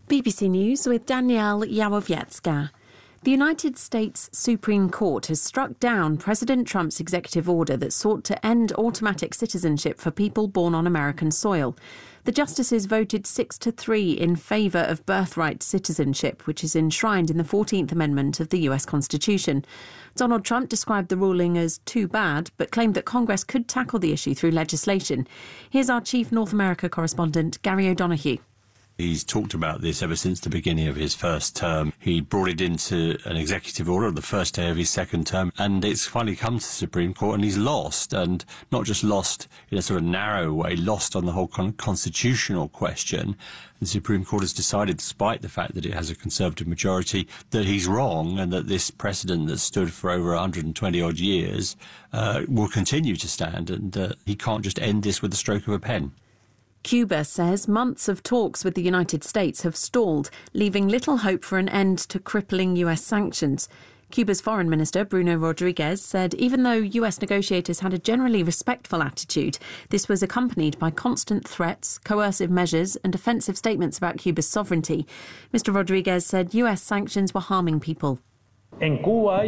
BBC News with Danielle Yawowiecka. The United States Supreme Court has struck down President Trump's executive order that sought to end automatic citizenship for people born on American soil. The justices voted 6-3 in favour of birthright citizenship, which is enshrined in the 14th Amendment of the US Constitution. Donald Trump described the ruling as too bad, but claimed that Congress could tackle the issue through legislation. Here's our chief North America correspondent, Gary O'Donoghue. He's talked about this ever since the beginning of his first term. He brought it into an executive order on the first day of his second term, and it's finally come to the Supreme Court, and he's lost, and not just lost in a sort of narrow way, lost on the whole constitutional question. The Supreme Court has decided, despite the fact that it has a Conservative majority, that he's wrong and that this precedent that stood for over 120-odd years will continue to stand, and he can't just end this with the stroke of a pen. Cuba says months of talks with the United States have stalled, leaving little hope for an end to crippling US sanctions. Cuba's Foreign Minister, Bruno Rodriguez, said even though US negotiators had a generally respectful attitude, this was accompanied by constant threats, coercive measures and offensive statements about Cuba's sovereignty. Mr. Rodriguez said US sanctions were harming people. In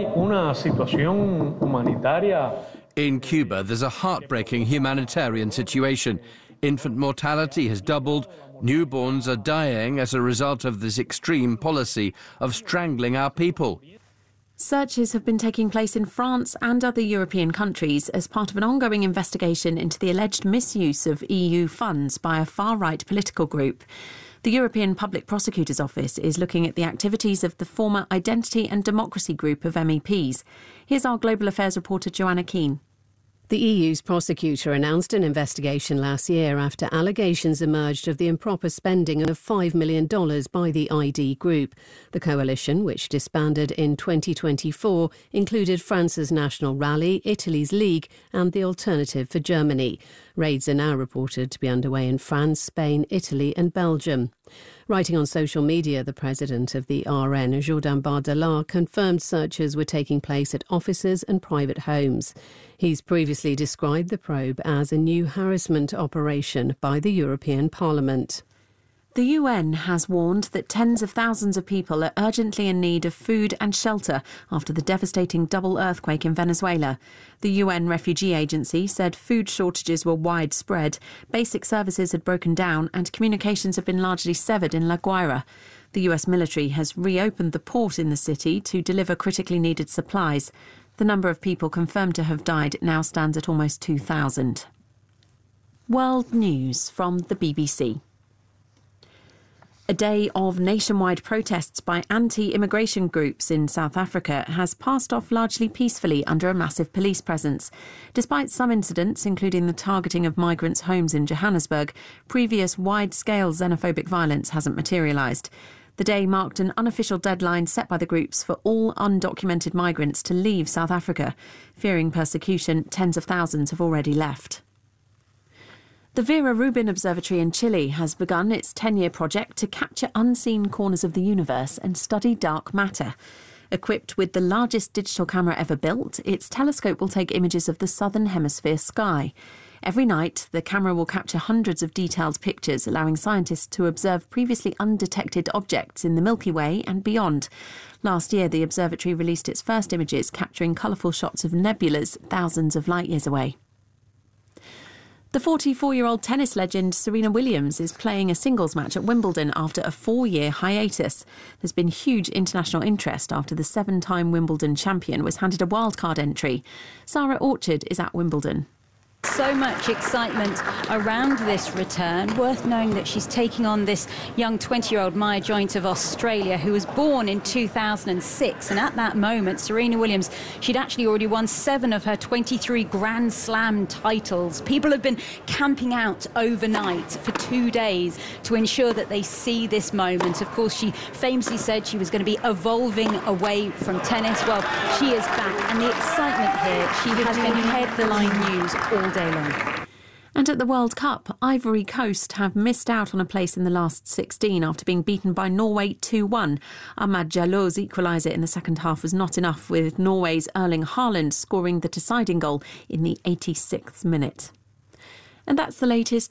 Cuba, there's a heartbreaking humanitarian situation. Infant mortality has doubled. Newborns are dying as a result of this extreme policy of strangling our people. Searches have been taking place in France and other European countries as part of an ongoing investigation into the alleged misuse of EU funds by a far-right political group. The European Public Prosecutor's Office is looking at the activities of the former Identity and Democracy group of MEPs. Here's our Global Affairs reporter Joanna Keane. The EU's prosecutor announced an investigation last year after allegations emerged of the improper spending of $5 million by the ID group. The coalition, which disbanded in 2024, included France's National Rally, Italy's League and the Alternative for Germany. Raids are now reported to be underway in France, Spain, Italy and Belgium. Writing on social media, the president of the RN, Jourdain Bardella, confirmed searches were taking place at offices and private homes. He's previously described the probe as a new harassment operation by the European Parliament. The UN has warned that tens of thousands of people are urgently in need of food and shelter after the devastating double earthquake in Venezuela. The UN Refugee Agency said food shortages were widespread, basic services had broken down and communications had been largely severed in La Guaira. The US military has reopened the port in the city to deliver critically needed supplies. The number of people confirmed to have died now stands at almost 2,000. World News from the BBC. A day of nationwide protests by anti-immigration groups in South Africa has passed off largely peacefully under a massive police presence. Despite some incidents, including the targeting of migrants' homes in Johannesburg, previous wide-scale xenophobic violence hasn't materialised. The day marked an unofficial deadline set by the groups for all undocumented migrants to leave South Africa. Fearing persecution, tens of thousands have already left. The Vera Rubin Observatory in Chile has begun its 10-year project to capture unseen corners of the universe and study dark matter. Equipped with the largest digital camera ever built, its telescope will take images of the southern hemisphere sky. Every night, the camera will capture hundreds of detailed pictures, allowing scientists to observe previously undetected objects in the Milky Way and beyond. Last year, the observatory released its first images, capturing colourful shots of nebulas thousands of light years away. The 44-year-old tennis legend Serena Williams is playing a singles match at Wimbledon after a 4-year hiatus. There's been huge international interest after the 7-time Wimbledon champion was handed a wildcard entry. Sarah Orchard is at Wimbledon. So much excitement around this return. Worth knowing that she's taking on this young 20-year-old Maya Joint of Australia, who was born in 2006. And at that moment, Serena Williams, she'd actually already won 7 of her 23 Grand Slam titles. People have been camping out overnight for 2 days to ensure that they see this moment. Of course, she famously said she was going to be evolving away from tennis. Well, she is back. And the excitement here, she has been headline news all day long. And at the World Cup, Ivory Coast have missed out on a place in the last 16 after being beaten by Norway 2-1. Ahmad Diallo's equaliser in the second half was not enough, with Norway's Erling Haaland scoring the deciding goal in the 86th minute. And that's the latest.